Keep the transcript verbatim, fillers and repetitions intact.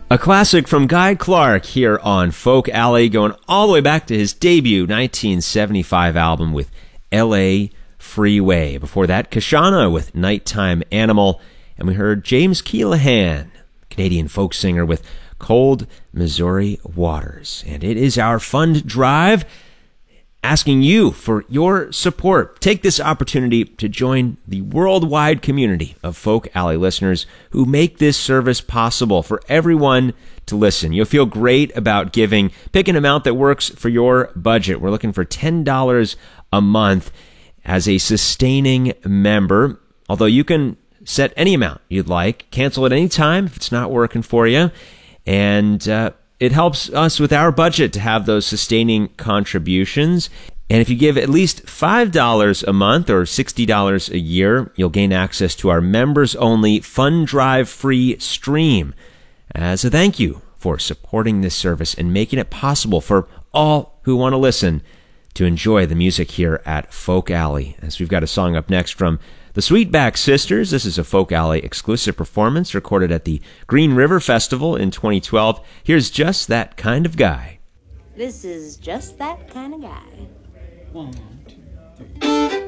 A classic from Guy Clark here on Folk Alley, going all the way back to his debut nineteen seventy-five album with L A Freeway. Before that, Kashana with Nighttime Animal. And we heard James Keelahan, Canadian folk singer, with Cold Missouri Waters. And it is our fund drive, asking you for your support. Take this opportunity to join the worldwide community of Folk Alley listeners who make this service possible for everyone to listen. You'll feel great about giving. Pick an amount that works for your budget. We're looking for ten dollars a month as a sustaining member, although you can set any amount you'd like. Cancel at any time if it's not working for you. And uh, it helps us with our budget to have those sustaining contributions. And if you give at least five dollars a month or sixty dollars a year, you'll gain access to our members-only Fund Drive free stream as a thank you for supporting this service and making it possible for all who want to listen to enjoy the music here at Folk Alley. As we've got a song up next from the Sweetback Sisters. This is a Folk Alley exclusive performance recorded at the Green River Festival in twenty twelve. Here's Just That Kind of Guy. This is Just That Kind of Guy. One, two, three.